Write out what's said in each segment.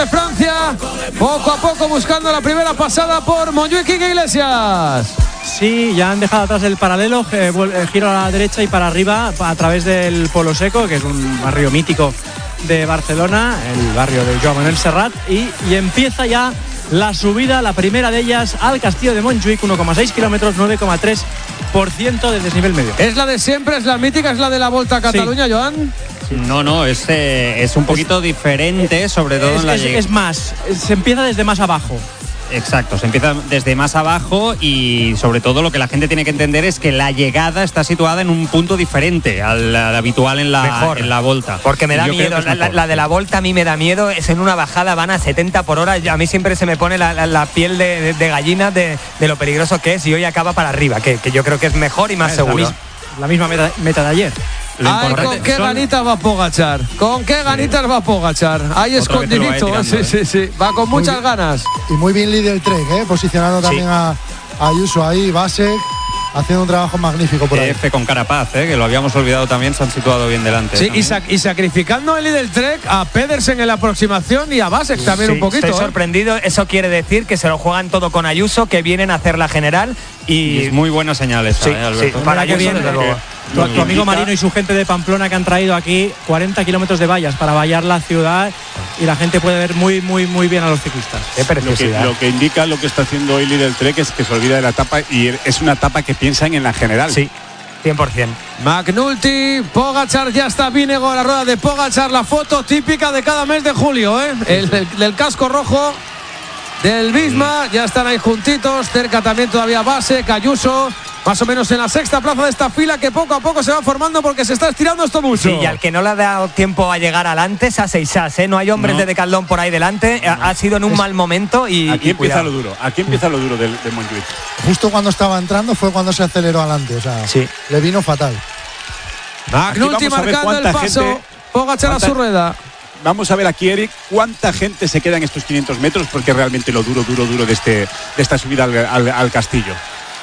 de Francia, poco a poco buscando la primera pasada por Montjuic y Iglesias. Sí, ya han dejado atrás el paralelo, giro a la derecha y para arriba a través del Polo Seco, que es un barrio mítico de Barcelona, el barrio de Joan Manuel Serrat, y empieza ya la subida, la primera de ellas al castillo de Montjuic, 1,6 kilómetros, 9,3% de desnivel medio. ¿Es la de siempre, es la mítica, es la de la Volta a Cataluña, sí. Joan? No, es un poquito diferente, sobre todo en la llegada. Es más, se empieza desde más abajo. Exacto, se empieza desde más abajo y sobre todo lo que la gente tiene que entender es que la llegada está situada en un punto diferente al habitual en la Volta. Porque me da miedo, la de la Volta a mí me da miedo, es en una bajada, van a 70 por hora, a mí siempre se me pone la piel de gallina de lo peligroso que es y hoy acaba para arriba, que yo creo que es mejor y más seguro. La misma meta de ayer. Ay, ¿con qué ganitas va Pogačar? ¿Con qué ganitas va Pogačar? Ahí escondidito, sí. Va con muchas ganas. Y muy bien líder Trek, posicionando también a Ayuso ahí, Basek, haciendo un trabajo magnífico por ahí. Con Carapaz, que lo habíamos olvidado también, se han situado bien delante. Sí, y sacrificando el líder Trek a Pedersen en la aproximación y a Basek también un poquito. Estoy sorprendido, eso quiere decir que se lo juegan todo con Ayuso, que vienen a hacer la general y es muy buena señal esa, Alberto. Sí, para que viene, desde luego. Tu amigo Marino y su gente de Pamplona que han traído aquí 40 kilómetros de vallas para vallar la ciudad y la gente puede ver muy bien a los ciclistas. Qué preciosidad. Lo que indica lo que está haciendo hoy líder Trek es que se olvida de la etapa y es una etapa que piensan en la general. Sí, 100%. McNulty, Pogačar, ya está Vinegar, la rueda de Pogačar, la foto típica de cada mes de julio, el del casco rojo del Visma, ya están ahí juntitos, cerca también todavía Basek, Ayuso, más o menos en la sexta plaza de esta fila que poco a poco se va formando porque se está estirando esto mucho. Sí, y al que no le ha dado tiempo a llegar adelante es a Seixas, no hay hombres de Decathlon por ahí delante, ha sido en un mal momento y aquí empieza lo duro, de Montjuic. Justo cuando estaba entrando fue cuando se aceleró adelante, o sea, le vino fatal. McNulty marcando el paso, Pogačar a su rueda. Vamos a ver aquí, Eric, cuánta gente se queda en estos 500 metros porque realmente lo duro de esta subida al castillo.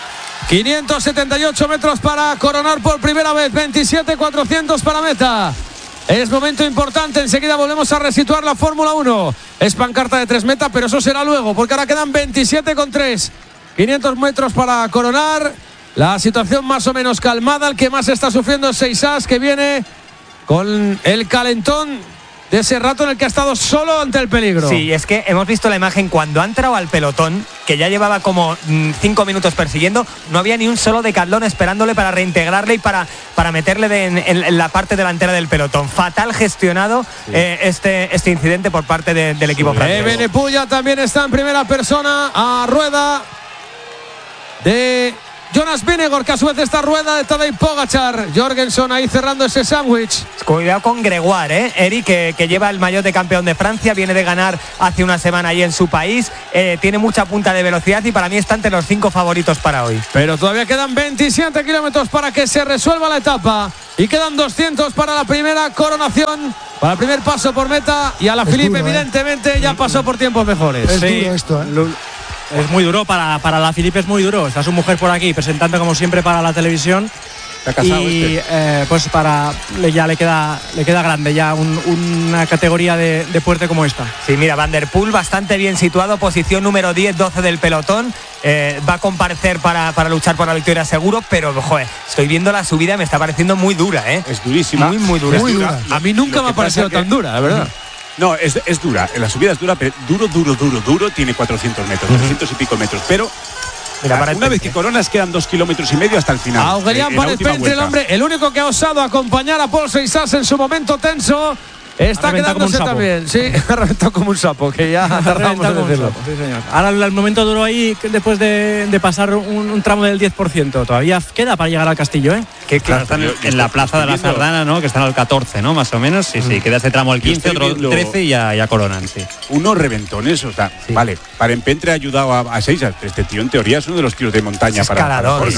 578 metros para coronar por primera vez, 27.400 para meta. Es momento importante, enseguida volvemos a resituar la Fórmula 1. Es pancarta de 3 metas, pero eso será luego, porque ahora quedan 27,3. 500 metros para coronar. La situación más o menos calmada, el que más está sufriendo es Seixas, que viene con el calentón de ese rato en el que ha estado solo ante el peligro. Sí, es que hemos visto la imagen cuando ha entrado al pelotón, que ya llevaba como 5 minutos persiguiendo, no había ni un solo Decathlon esperándole para reintegrarle y para meterle en la parte delantera del pelotón. Fatal gestionado este incidente por parte del equipo francés. Benepulla también está en primera persona a rueda de Jonas Vingegaard, que a su vez está rueda de Tadej Pogačar. Jorgensen ahí cerrando ese sándwich. Cuidado con Gregoire, Eric, que lleva el maillot de campeón de Francia, viene de ganar hace una semana ahí en su país, tiene mucha punta de velocidad y para mí está entre los 5 favoritos para hoy. Pero todavía quedan 27 kilómetros para que se resuelva la etapa y quedan 200 para la primera coronación, para el primer paso por meta, y a la Philippe evidentemente ya pasó por tiempos mejores. Es duro esto, Es muy duro, para la Philippe es muy duro. Está su mujer por aquí presentando como siempre para la televisión. Y pues ya le queda grande ya una categoría de fuerte como esta. Sí, mira, Van der Poel bastante bien situado, posición número 10-12 del pelotón, va a comparecer para luchar por la victoria seguro, pero joder, estoy viendo la subida y me está pareciendo muy dura, Es durísima. Muy dura. Muy dura. A mí nunca me ha parecido tan dura, la verdad. No, es dura, la subida es dura, pero duro, tiene 400 metros, 300 y pico metros, pero mira, una vez que coronas quedan 2,5 kilómetros hasta el final. Aurélien Parepente, el hombre, el único que ha osado acompañar a Paul Seixas en su momento tenso, está quedándose también. Sí, ha reventado como un sapo, que ya tardamos en decirlo. Sí, señor. Ahora el momento duro ahí, después de pasar un tramo del 10%. Todavía queda para llegar al castillo, Que claro, están en la plaza de la Sardana, ¿no? Que están al 14, ¿no? Más o menos. Sí, queda ese tramo al 15, otro 13 y ya coronan, sí. Unos reventones, o sea, vale, Parepente ha ayudado a Seixas. Este tío en teoría es uno de los tiros de montaña escalador,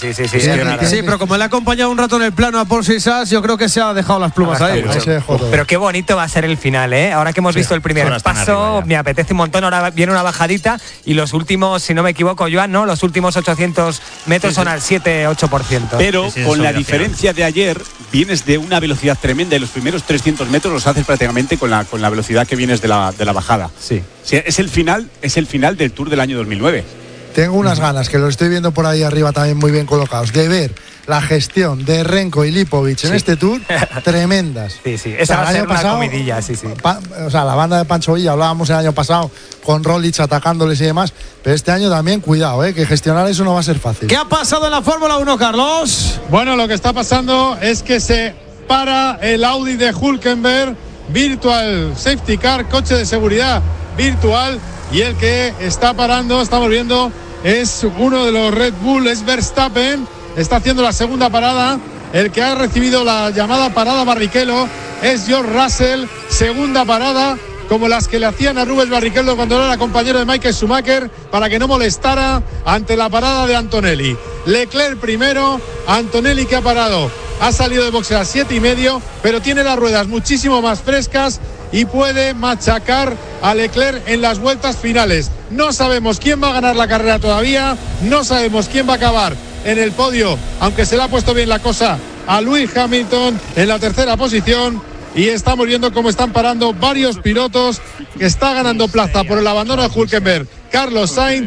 Sí, pero como le ha acompañado un rato en el plano a Paul Seixas, yo creo que se ha dejado las plumas ahí. Pero qué bonito va a ser el final, ¿eh? Ahora que hemos visto el primer paso, me apetece un montón. Ahora viene una bajadita y los últimos, si no me equivoco, Joan, ¿no? Los últimos 800 metros son al 7-8%. Pero con la diferencia de ayer, vienes de una velocidad tremenda y los primeros 300 metros los haces prácticamente con la velocidad que vienes de la bajada. Sí. Es el final del Tour del año 2009. Tengo unas ganas, que lo estoy viendo por ahí arriba también muy bien colocados, de ver la gestión de Renko y Lipovic en este Tour, tremendas. Sí, esa va a ser una comidilla, sí. O sea, la banda de Pancho Villa, hablábamos el año pasado con Roglic atacándoles y demás, pero este año también, cuidado, que gestionar eso no va a ser fácil. ¿Qué ha pasado en la Fórmula 1, Carlos? Bueno, lo que está pasando es que se para el Audi de Hülkenberg, Virtual Safety Car, coche de seguridad virtual, y el que está parando, estamos viendo, es uno de los Red Bull, es Verstappen, está haciendo la segunda parada. El que ha recibido la llamada parada Barrichello es George Russell, segunda parada, como las que le hacían a Rubens Barrichello cuando era compañero de Michael Schumacher, para que no molestara ante la parada de Antonelli. Leclerc primero, Antonelli que ha parado, ha salido de boxe a 7,5, pero tiene las ruedas muchísimo más frescas y puede machacar a Leclerc en las vueltas finales. No sabemos quién va a ganar la carrera todavía, no sabemos quién va a acabar en el podio, aunque se le ha puesto bien la cosa a Lewis Hamilton en la tercera posición, y estamos viendo cómo están parando varios pilotos, que está ganando plaza por el abandono de Hülkenberg. Carlos Sainz,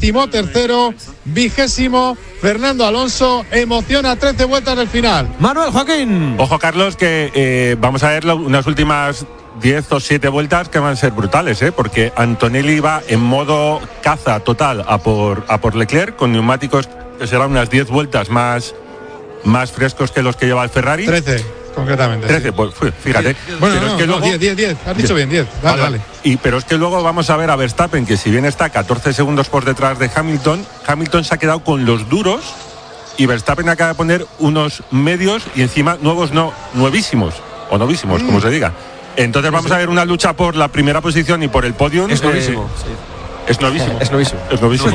13º, 20º, Fernando Alonso, emociona 13 vueltas del final. Manuel Joaquín. Ojo, Carlos, que vamos a ver unas últimas 10 o 7 vueltas que van a ser brutales, porque Antonelli va en modo caza total a por Leclerc, con neumáticos que serán unas 10 vueltas más frescos que los que lleva el Ferrari. 13. Concretamente. 13, sí. Pues fíjate. Bueno, pero no, es que luego, 10. Has dicho bien, 10. Vale. Pero es que luego vamos a ver a Verstappen, que si bien está 14 segundos por detrás de Hamilton se ha quedado con los duros, y Verstappen acaba de poner unos medios y encima nuevísimos, como se diga. Entonces vamos a ver una lucha por la primera posición y por el podium. Es novísimo. Es novísimo. Es novísimo.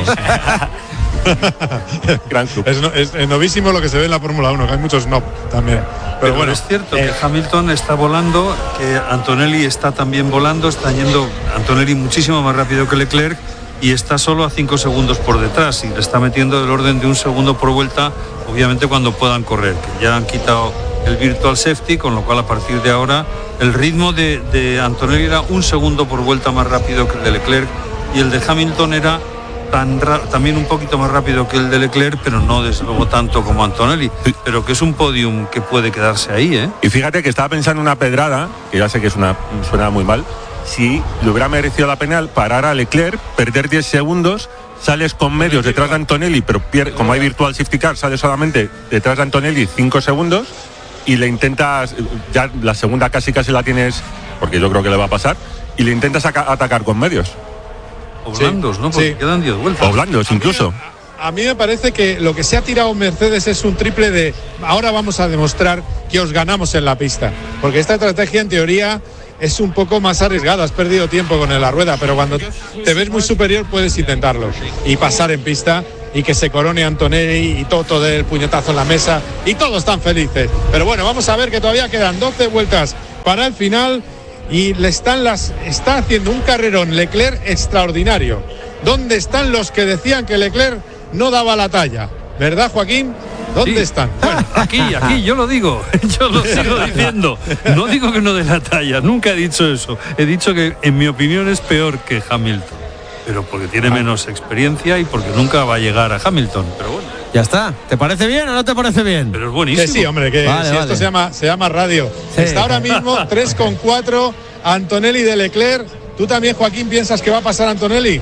Gran club. Es novísimo lo que se ve en la Fórmula 1, que hay muchos snob también. Pero bueno, es cierto que Hamilton está volando, que Antonelli está también volando, está yendo Antonelli muchísimo más rápido que Leclerc y está solo a 5 segundos por detrás, y le está metiendo del orden de 1 segundo por vuelta, obviamente cuando puedan correr, que ya han quitado el virtual safety, con lo cual a partir de ahora el ritmo de Antonelli era 1 segundo por vuelta más rápido que el de Leclerc, y el de Hamilton era también un poquito más rápido que el de Leclerc, pero no desde luego tanto como Antonelli, pero que es un podium que puede quedarse ahí, Y fíjate que estaba pensando en una pedrada, que ya sé que suena muy mal, si le hubiera merecido la pena parar a Leclerc, perder 10 segundos, sales con medios detrás de Antonelli, pero como hay virtual safety car, sales solamente detrás de Antonelli 5 segundos, y le intentas, ya la segunda casi la tienes, porque yo creo que le va a pasar, y le intentas atacar con medios. O blandos, ¿no? Porque quedan 10 vueltas. O blandos, incluso. A mí me parece que lo que se ha tirado Mercedes es un triple de ahora vamos a demostrar que os ganamos en la pista. Porque esta estrategia, en teoría, es un poco más arriesgada. Has perdido tiempo con la rueda, pero cuando te ves muy superior puedes intentarlo y pasar en pista, y que se corone Antonelli y Toto del puñetazo en la mesa, y todos están felices. Pero bueno, vamos a ver que todavía quedan 12 vueltas para el final, y está haciendo un carrerón Leclerc extraordinario. ¿Dónde están los que decían que Leclerc no daba la talla? ¿Verdad, Joaquín? ¿Dónde están? Bueno, aquí, yo lo digo, yo lo sigo diciendo. No digo que no dé la talla, nunca he dicho eso. He dicho que, en mi opinión, es peor que Hamilton, pero porque tiene menos experiencia y porque nunca va a llegar a Hamilton. Pero bueno. Ya está. ¿Te parece bien o no te parece bien? Pero es buenísimo. Que sí, hombre, que vale, si esto se llama radio. Sí. Está ahora mismo 3,4 Antonelli de Leclerc. ¿Tú también, Joaquín, piensas que va a pasar Antonelli?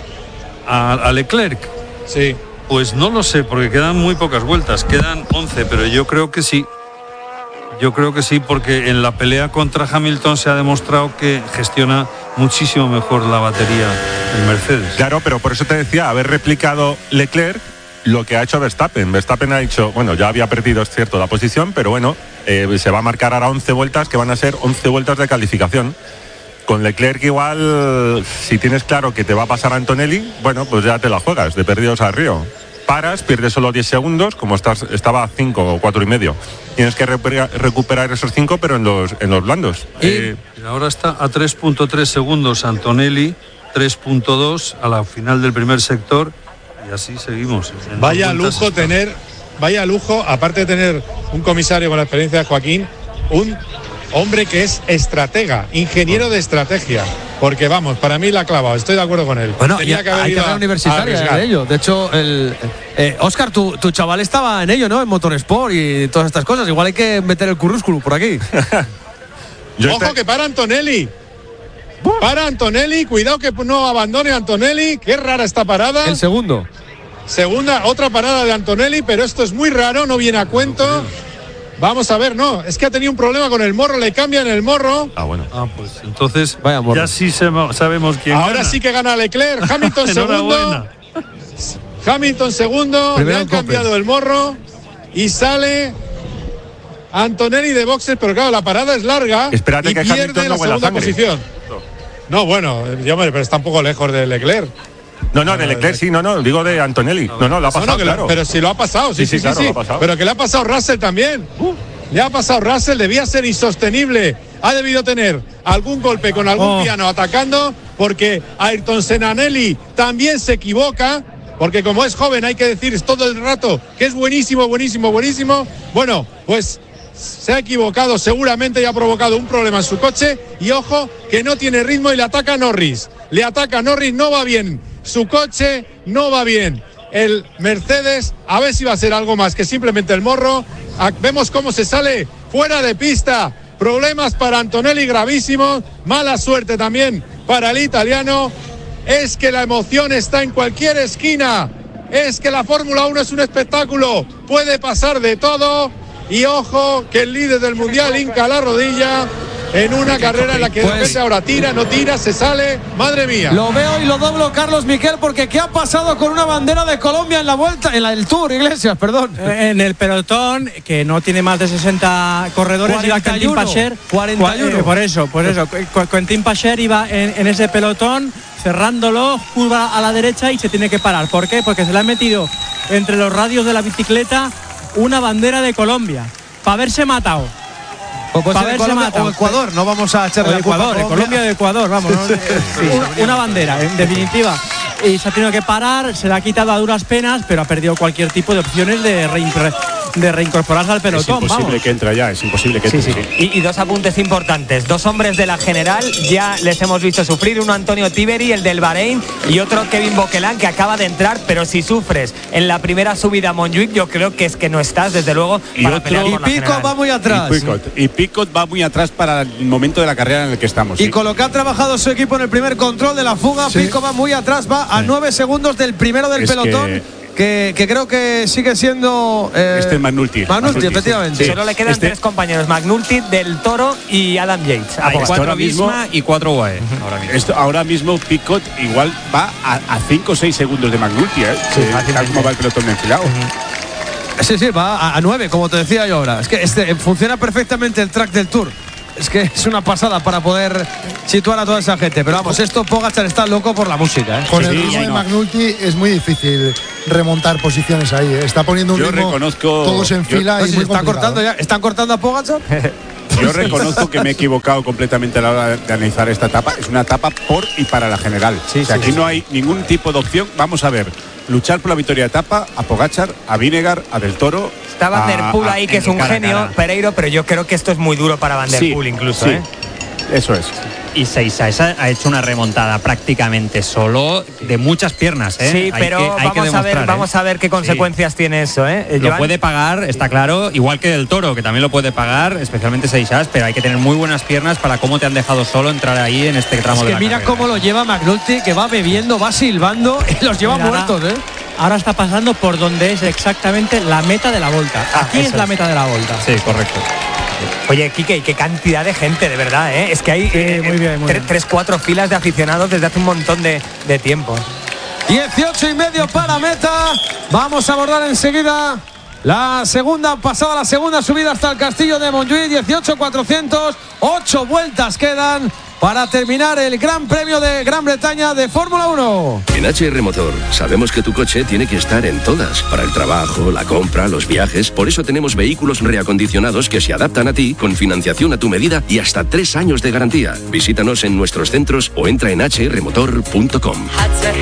¿A Leclerc? Sí. Pues no lo sé, porque quedan muy pocas vueltas. Quedan 11, pero yo creo que sí. Yo creo que sí, porque en la pelea contra Hamilton se ha demostrado que gestiona muchísimo mejor la batería el Mercedes. Claro, pero por eso te decía, haber replicado Leclerc lo que ha hecho Verstappen. Verstappen ha dicho, bueno, ya había perdido, es cierto, la posición, pero bueno, se va a marcar ahora 11 vueltas, que van a ser 11 vueltas de calificación. Con Leclerc igual, si tienes claro que te va a pasar Antonelli, bueno, pues ya te la juegas, de perdidos a Río. paras, pierdes solo 10 segundos, como estaba a 5 o 4,5. Tienes que recuperar esos 5, pero en los blandos. Y ahora está a 3.3 segundos Antonelli, 3.2 a la final del primer sector, y así seguimos. Vaya lujo, aparte de tener un comisario con la experiencia de Joaquín, un hombre que es estratega, ingeniero de estrategia. Porque vamos, para mí la ha clavado, estoy de acuerdo con él. Bueno, hay carrera universitaria de ello. De hecho, Óscar, tu chaval estaba en ello, ¿no? En Motorsport y todas estas cosas. Igual hay que meter el currículum por aquí. Ojo que para Antonelli. Para Antonelli, cuidado que no abandone Antonelli. Qué rara esta parada. El segundo. Otra parada de Antonelli, pero esto es muy raro, no viene a cuento. Vamos a ver, no, es que ha tenido un problema con el morro, le cambian el morro. Bueno. Pues entonces ya sí sabemos quién Ahora gana. Sí que gana Leclerc, Hamilton segundo. Hamilton segundo, le han cambiado el morro y sale Antonelli de boxes, pero claro, la parada es larga. Espérate y que pierde Hamilton la no huela segunda sangre. posición. No, bueno, pero está un poco lejos de Leclerc. No, de Leclerc sí, digo de Antonelli. No, lo ha pasado, claro. Pero si lo ha pasado, sí. Claro, lo ha pasado. Pero que le ha pasado Russell también. Le ha pasado Russell, debía ser insostenible. Ha debido tener algún golpe con algún piano atacando, porque Ayrton Senanelli también se equivoca, porque como es joven hay que decir todo el rato que es buenísimo. Bueno, pues se ha equivocado seguramente y ha provocado un problema en su coche. Y ojo, que no tiene ritmo y le ataca Norris. No va bien. Su coche no va bien. El Mercedes, a ver si va a ser algo más que simplemente el morro. Vemos cómo se sale fuera de pista. Problemas para Antonelli gravísimos. Mala suerte también para el italiano. Es que la emoción está en cualquier esquina. Es que la Fórmula 1 es un espectáculo. Puede pasar de todo. Y ojo, que el líder del mundial hinca la rodilla en una carrera en la que de repente ahora tira, no tira, se sale. Madre mía. Lo veo y lo doblo, Carlos Miquel, porque ¿qué ha pasado con una bandera de Colombia en la vuelta, el Tour, Iglesias, perdón? En el pelotón, que no tiene más de 60 corredores, 41, Pasher, 41. Por eso. Quentin Pasher iba en ese pelotón, cerrándolo, curva a la derecha y se tiene que parar. ¿Por qué? Porque se le ha metido entre los radios de la bicicleta una bandera de Colombia, para haberse matado. O puede ser Colombia o Ecuador, no vamos a echarle la culpa a Colombia de Ecuador, vamos. Una bandera, en definitiva. Y se ha tenido que parar, se le ha quitado a duras penas, pero ha perdido cualquier tipo de opciones de reincorporarse al pelotón. Es imposible que entre ya, es imposible que entre. Sí. Y dos apuntes importantes. Dos hombres de la general ya les hemos visto sufrir. Uno Antonio Tiberi, el del Bahrein, y otro Kevin Boquelán, que acaba de entrar. Pero si sufres en la primera subida a Montjuic, yo creo que es que no estás, desde luego, para pelear por la Pico general. va muy atrás. Y Picot va muy atrás para el momento de la carrera en el que estamos. Y con lo que ha trabajado su equipo en el primer control de la fuga, Pico va muy atrás, va a 9 segundos del primero del pelotón. Que creo que sigue siendo este es McNulty, efectivamente. Sí. Solo le quedan tres compañeros, McNulty, Del Toro y Adam Yates. Hay 4 Visma y 4 UAE. Ahora mismo Picot igual va a 5 o 6 segundos de McNulty, tal como va el pelotón de enfilado. Sí, va a 9, como te decía yo ahora. Es que funciona perfectamente el track del Tour. Es que es una pasada para poder situar a toda esa gente. Pero vamos, Pogačar está loco por la música. Con el ritmo de McNulty es muy difícil remontar posiciones ahí. Está poniendo un ritmo todos en fila y muy complicado. ¿Están cortando a Pogačar? Yo reconozco que me he equivocado completamente a la hora de analizar esta etapa. Es una etapa por y para la general. Aquí no hay ningún tipo de opción. Vamos a ver, luchar por la victoria de etapa a Pogačar, a Vinegar, a Del Toro. Está Van der Poel ahí, que es un genio, Pereiro, pero yo creo que esto es muy duro para Van der Poel incluso. Eso es. Y Seisaisa ha hecho una remontada prácticamente solo de muchas piernas. Sí, pero vamos a ver qué consecuencias tiene eso. Lo puede pagar, está claro, igual que Del Toro, que también lo puede pagar, especialmente Seisaisa, pero hay que tener muy buenas piernas para cómo te han dejado solo entrar ahí en este tramo de la mira carrera. Cómo lo lleva McNulty, que va bebiendo, va silbando y los lleva muertos. Ahora está pasando por donde es exactamente la meta de la Volta. Aquí es la meta de la Volta. Sí, correcto. Oye, Quique, qué cantidad de gente, de verdad, Es que hay 3-4 filas de aficionados desde hace un montón de tiempo. 18,5 para meta. Vamos a abordar enseguida la segunda subida hasta el castillo de Montjuic. 18,400, 8 vueltas quedan para terminar el Gran Premio de Gran Bretaña de Fórmula 1. En HR Motor sabemos que tu coche tiene que estar en todas, para el trabajo, la compra, los viajes. Por eso tenemos vehículos reacondicionados que se adaptan a ti, con financiación a tu medida y hasta 3 años de garantía. Visítanos en nuestros centros o entra en hrmotor.com.